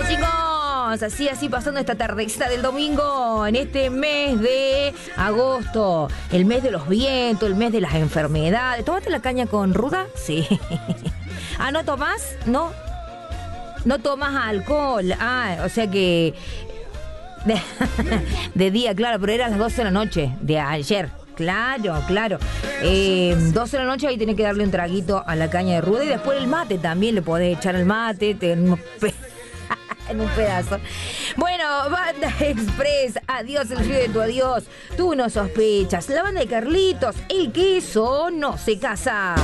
chicos, así pasando esta tardecita del domingo en este mes de agosto, el mes de los vientos, el mes de las enfermedades. ¿Tomaste la caña con ruda? Sí. Ah, ¿no tomás? No. No tomas alcohol. Ah, o sea que de día, claro, pero era a las 12 de la noche de ayer. Claro. 12 de la noche ahí tenés que darle un traguito a la caña de ruda y después el mate también le podés echar el mate en un pedazo. Bueno, Banda Express, adiós el frío de tu adiós. Tú no sospechas. La banda de Carlitos, el queso no se casa.